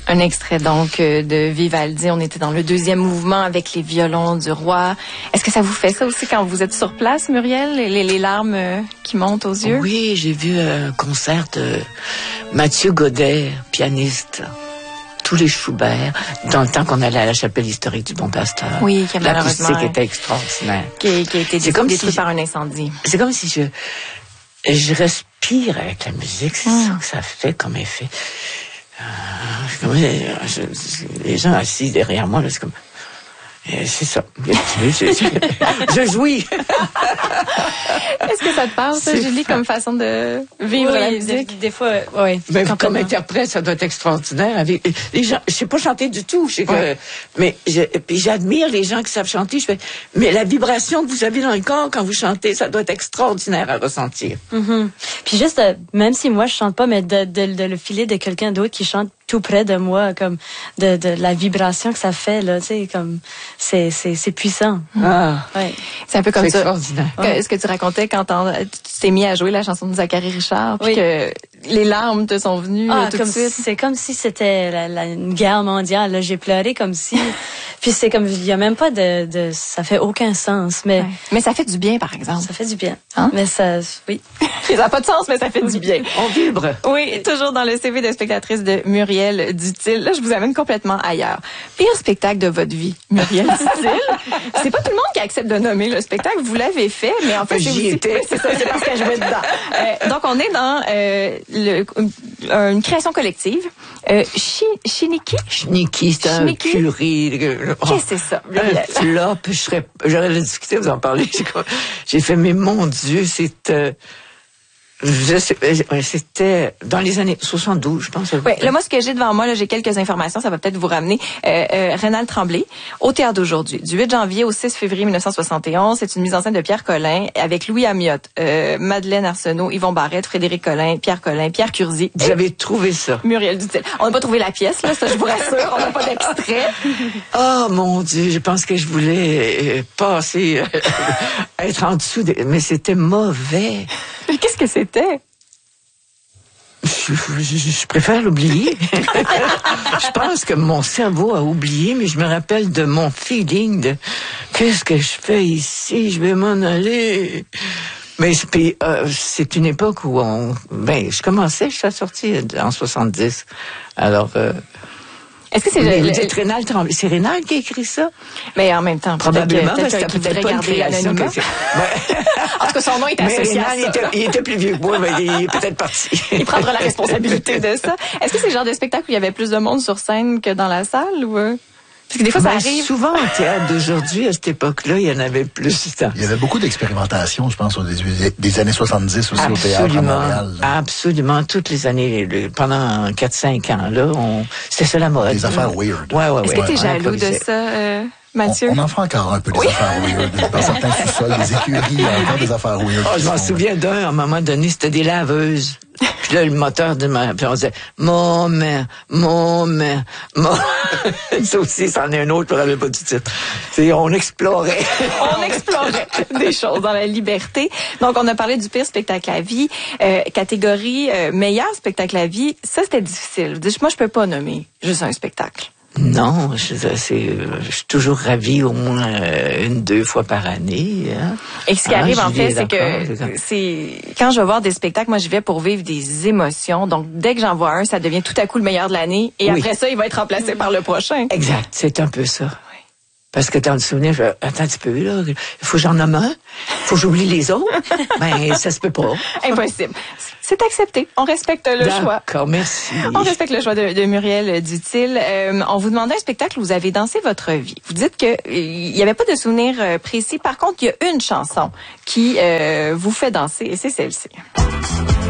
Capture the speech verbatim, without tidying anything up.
Un extrait donc de Vivaldi. On était dans le deuxième mouvement avec les violons du roi. Est-ce que ça vous fait ça aussi quand vous êtes sur place, Muriel? Les, les larmes qui montent aux yeux? Oui, j'ai vu un concert de Mathieu Godet, pianiste. Tous les Schubert, dans le temps qu'on allait à la chapelle historique du Bon Pasteur. Oui, qui a malheureusement... L'acoustique était extraordinaire. Qui, qui a été c'est comme détruit si par un incendie. C'est comme si je, je respire avec la musique. C'est mm. ça que ça fait comme effet. Euh, comme, je, je, les gens assis derrière moi, là, c'est comme... C'est ça. Je, je, je, je jouis. Est-ce que ça te parle, ça, Julie, comme façon de vivre oui, la musique? Des, des fois, oui. Mais comme interprète, ça doit être extraordinaire. Avec les gens, je sais pas chanter du tout. Je sais que, ouais. mais je, puis j'admire les gens qui savent chanter. Je fais, mais la vibration que vous avez dans le corps quand vous chantez, ça doit être extraordinaire à ressentir. Mm-hmm. Puis juste, euh, même si moi je chante pas, mais de, de, de le filer de quelqu'un d'autre qui chante tout près de moi, comme de, de la vibration que ça fait, là, tu sais, comme c'est c'est c'est puissant. Ah, ouais. C'est un peu comme c'est ça. Extraordinaire. Que, ouais. Ce que tu racontais quand tu t'es mis à jouer la chanson de Zachary Richard, puis oui. que les larmes te sont venues ah, tout comme de suite. C'est comme si c'était la, la, une guerre mondiale. Là, j'ai pleuré comme si. Puis c'est comme il y a même pas de, de ça fait aucun sens, mais ouais. mais ça fait du bien, par exemple. Ça fait du bien. Hein? Mais ça, oui. Ça n'a pas de sens, mais ça fait du bien. On vibre. Oui, toujours dans le C V de spectatrice de Muriel Duthil. Là, je vous amène complètement ailleurs. Pire spectacle de votre vie, Muriel Duthil. C'est pas tout le monde qui accepte de nommer le spectacle. Vous l'avez fait, mais en fait, c'est J'y aussi... étais. C'est ça, c'est parce que je vais dedans. Euh, donc, on est dans euh, le, une création collective. Euh, chi, Chiniki? Chiniki, c'est un curé. Oh. Qu'est-ce que c'est ça? Un flop. Je serais, j'aurais discuté, vous en parler. J'ai fait, mais mon Dieu, c'est... Euh, Je sais, c'était dans les années soixante-douze, je pense. Oui, là, moi, ce que j'ai devant moi, là, j'ai quelques informations, ça va peut-être vous ramener. Euh, euh, Rénal Tremblay, au Théâtre d'aujourd'hui, du huit janvier au six février mille neuf cent soixante et onze, c'est une mise en scène de Pierre Collin avec Louis Amiotte, euh, Madeleine Arsenault, Yvon Barrette, Frédéric Collin, Pierre Collin, Pierre Curzi. Vous avez trouvé ça? Muriel Duthil. On n'a pas trouvé la pièce, là, ça, je vous rassure, on n'a pas d'extrait. Oh, mon Dieu, je pense que je voulais passer, euh, être en dessous, de... mais c'était mauvais. Qu'est-ce que c'était? Je, je, je préfère l'oublier. Je pense que mon cerveau a oublié, mais je me rappelle de mon feeling de qu'est-ce que je fais ici, je vais m'en aller. Mais puis, euh, c'est une époque où on, ben, je commençais, je suis sortie en soixante-dix. Alors. Euh, Est-ce que c'est le, le, le, Rénal Tremblay? C'est Rénal qui a écrit ça? Mais en même temps, probablement, peut-être, parce que peut-être pas une création. Que en tout cas, son nom est associé à ça. Il était, il était plus vieux que moi, mais il est peut-être parti. Il prendra la responsabilité de ça. Est-ce que c'est le genre de spectacle où il y avait plus de monde sur scène que dans la salle ou? Parce que des fois, ça ben, arrive. Souvent, au théâtre d'aujourd'hui, à cette époque-là, il y en avait plus. Il y avait beaucoup d'expérimentation, je pense, au des, des années soixante-dix aussi. Absolument, au théâtre à Montréal. Là. Absolument. Toutes les années, le, pendant quatre cinq ans, là, on, c'était ça la mode. Des affaires weird. Ouais, ouais, Est-ce ouais, que t'es ouais, jaloux de ça, euh, Mathieu? On, on en fait encore un peu des oui. affaires weird. Dans certains sous-sols, des écuries, il y a encore des affaires weird. Oh, je m'en souviens d'un, à un moment donné, c'était des laveuses. Puis là, le moteur de ma... Puis on disait, moment, moment, moment. Ça aussi, c'en est un autre, on n'avait pas du titre. C'est, on explorait. On explorait des choses dans la liberté. Donc, on a parlé du pire spectacle à vie. Euh, catégorie euh, meilleur spectacle à vie, ça, c'était difficile. Moi, je peux pas nommer juste un spectacle. Non, je, c'est, je suis toujours ravie au moins euh, une, deux fois par année. Hein. Et ce qui ah, arrive, en fait, c'est que c'est quand je vais voir des spectacles, moi, je vais pour vivre des émotions. Donc, dès que j'en vois un, ça devient tout à coup le meilleur de l'année. Et oui. après ça, il va être remplacé par le prochain. Exact, c'est un peu ça. Oui. Parce que dans le souvenir, je attends un petit peu, là. Il faut que j'en nomme un. Il faut que j'oublie les autres. Ben, ça se peut pas. Impossible. C'est accepté. On respecte le choix. D'accord, merci. On respecte le choix de, de Muriel Duthil. Euh, on vous demandait un spectacle où vous avez dansé votre vie. Vous dites que il n'y avait pas de souvenir euh, précis. Par contre, il y a une chanson qui euh, vous fait danser et c'est celle-ci.